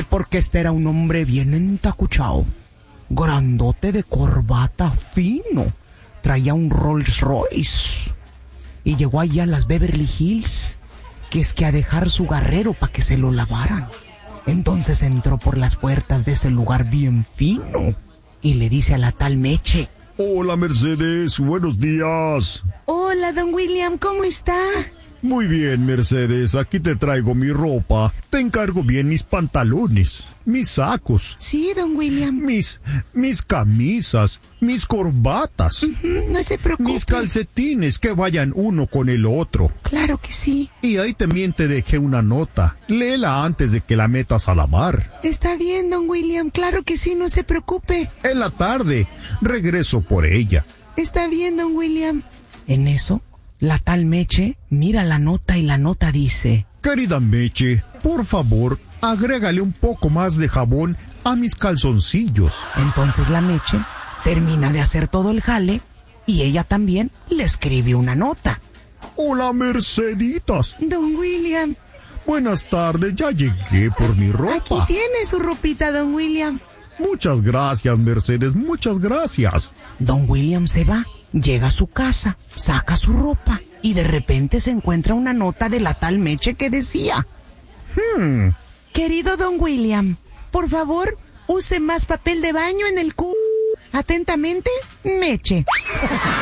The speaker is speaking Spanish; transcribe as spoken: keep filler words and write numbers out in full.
porque este era un hombre bien entacuchado, grandote de corbata fino, traía un Rolls Royce y llegó allí a las Beverly Hills, que es que a dejar su garrero para que se lo lavaran. Entonces entró por las puertas de ese lugar bien fino y le dice a la tal Meche: Hola, Mercedes, buenos días. Hola, don William, ¿cómo está? Muy bien, Mercedes, aquí te traigo mi ropa. Te encargo bien mis pantalones, mis sacos. Sí, don William. Mis, mis camisas, mis corbatas. Uh-huh, no se preocupe. Mis calcetines, que vayan uno con el otro. Claro que sí. Y ahí también te dejé una nota. Léela antes de que la metas a lavar. Está bien, don William, claro que sí, no se preocupe. En la tarde, regreso por ella. Está bien, don William. En eso, la tal Meche mira la nota y la nota dice: Querida Meche, por favor, agrégale un poco más de jabón a mis calzoncillos. Entonces la Meche termina de hacer todo el jale y ella también le escribe una nota. Hola, Merceditas. Don William. Buenas tardes, ya llegué por mi ropa. Aquí tiene su ropita, don William. Muchas gracias, Mercedes, muchas gracias. Don William se va, llega a su casa, saca su ropa y de repente se encuentra una nota de la tal Meche que decía: Hmm. Querido don William, por favor, use más papel de baño en el cu... Atentamente, Meche.